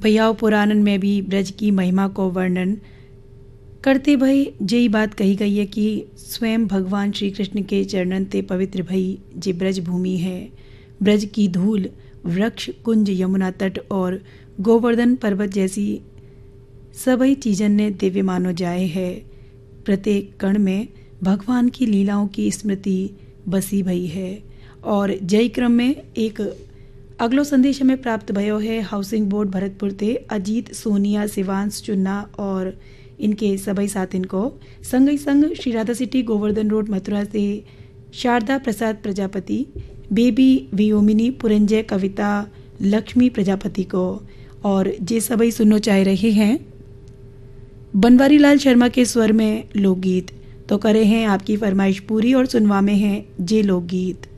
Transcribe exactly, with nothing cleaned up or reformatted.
भैयाओ पुराणन में भी ब्रज की महिमा को वर्णन करते भई यही बात कही गई है कि स्वयं भगवान श्री कृष्ण के चरणन ते पवित्र भई जे ब्रज भूमि है। ब्रज की धूल, वृक्ष, कुंज, यमुना तट और गोवर्धन पर्वत जैसी सभी चीजन ने दिव्य मानो जाए है। प्रत्येक कण में भगवान की लीलाओं की स्मृति बसी भई है। और जय क्रम में एक अगलो संदेश हमें प्राप्त भयो है हाउसिंग बोर्ड भरतपुर ते अजीत, सोनिया, शिवांश, चुन्ना और इनके सभी साथिन को संग ही संग श्री राधा सिटी गोवर्धन रोड मथुरा से शारदा प्रसाद प्रजापति, बेबी वियोमिनी, पुरंजय, कविता, लक्ष्मी प्रजापति को। और जे सभी सुनो चाह रहे हैं बनवारी लाल शर्मा के स्वर में लोकगीत, तो करे हैं आपकी फरमाइश पूरी और सुनवा में हैं जे लोकगीत।